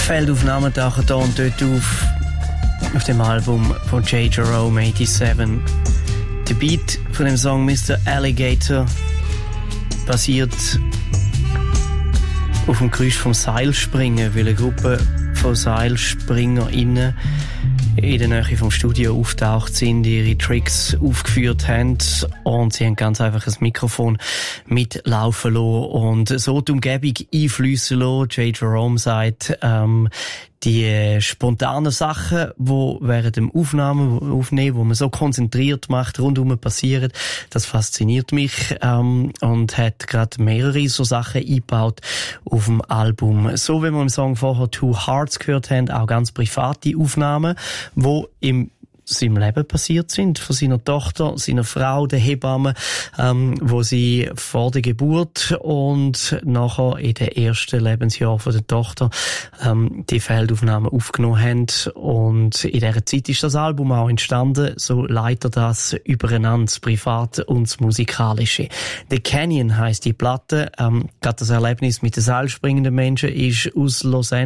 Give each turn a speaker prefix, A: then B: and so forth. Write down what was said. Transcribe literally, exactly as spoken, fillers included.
A: Feldaufnahmen tauchen da und dort auf, auf dem Album von J. Jerome siebenundachtzig. Der Beat von dem Song Mister Alligator basiert auf dem Geräusch vom Seilspringen, weil eine Gruppe von SeilspringerInnen in der Nähe vom Studio auftaucht sind, ihre Tricks aufgeführt haben und sie haben ganz einfach ein Mikrofon mitlaufen lassen und so die Umgebung einfliessen lassen. J. Jerome sagt, ähm, die spontanen Sachen, die während dem Aufnahmen, Aufnehmen, wo man so konzentriert macht, rundherum passieren, das fasziniert mich, ähm, und hat gerade mehrere so Sachen eingebaut auf dem Album. So wie wir im Song vorher Two Hearts gehört haben, auch ganz private Aufnahmen, wo im seinem Leben passiert sind, von seiner Tochter, seiner Frau, der Hebamme, ähm, wo sie vor der Geburt und nachher in den ersten Lebensjahren von der Tochter ähm, die Feldaufnahmen aufgenommen haben. Und in dieser Zeit ist das Album auch entstanden, so leitet das übereinander, das Private und das Musikalische. The Canyon heisst die Platte, ähm, gerade das Erlebnis mit den seilspringenden Menschen ist aus Los Angeles.